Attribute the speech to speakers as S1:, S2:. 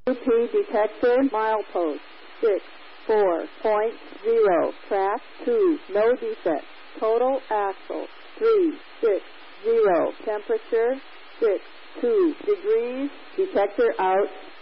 S1: UP detector, milepost 64.0, track 2, no defect, total axle 360, temperature 62 degrees, detector out.